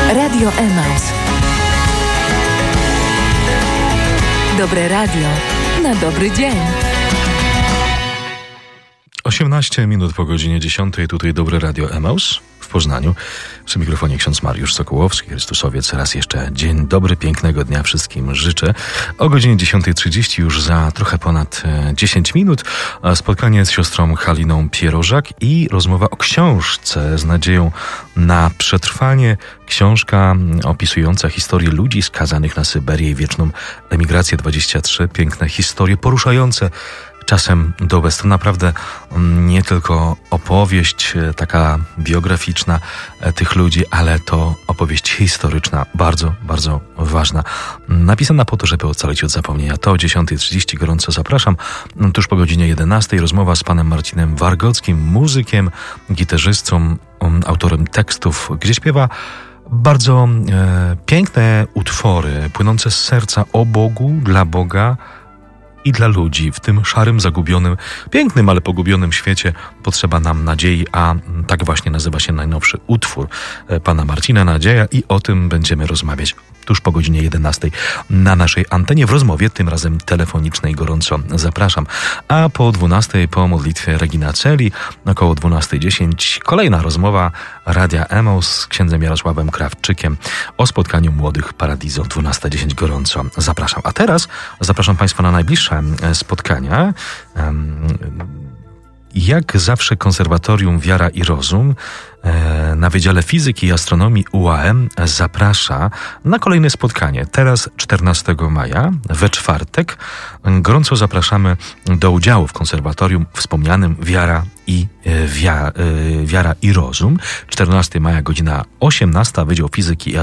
Radio Emaus. Dobre radio na dobry dzień. 18 minut po godzinie 10. Tutaj Dobre Radio Emaus w Poznaniu. Przy mikrofonie ksiądz Mariusz Sokołowski, Chrystusowiec. Raz jeszcze dzień dobry, pięknego dnia wszystkim życzę. O godzinie 10:30 już za trochę ponad 10 minut spotkanie z siostrą Haliną Pierożak i rozmowa o książce z nadzieją na przetrwanie. Książka opisująca historię ludzi skazanych na Syberię i wieczną emigrację 23. Piękne historie poruszające czasem do łez. To naprawdę nie tylko opowieść taka biograficzna tych ludzi, ale to opowieść historyczna, bardzo, bardzo ważna. Napisana po to, żeby ocalić od zapomnienia. To o 10:30 gorąco zapraszam. Tuż po godzinie 11 rozmowa z panem Marcinem Wargockim, muzykiem, gitarzystą, autorem tekstów, gdzie śpiewa bardzo piękne utwory płynące z serca o Bogu, dla Boga i dla ludzi. W tym szarym, zagubionym, pięknym, ale pogubionym świecie potrzeba nam nadziei, a tak właśnie nazywa się najnowszy utwór pana Marcina, Nadzieja, i o tym będziemy rozmawiać tuż po godzinie 11 na naszej antenie w rozmowie, tym razem telefonicznej. Gorąco zapraszam. A po 12 po modlitwie Regina Coeli, około 12:10 kolejna rozmowa Radia Emaus z księdzem Jarosławem Krawczykiem o spotkaniu młodych Paradiso. 12:10 gorąco zapraszam. A teraz zapraszam Państwa na najbliższe spotkania. Jak zawsze Konserwatorium Wiara i Rozum na Wydziale Fizyki i Astronomii UAM zaprasza na kolejne spotkanie. Teraz 14 maja, we czwartek. Gorąco zapraszamy do udziału w konserwatorium wspomnianym Wiara i Rozum. 14 maja, godzina 18, Wydział Fizyki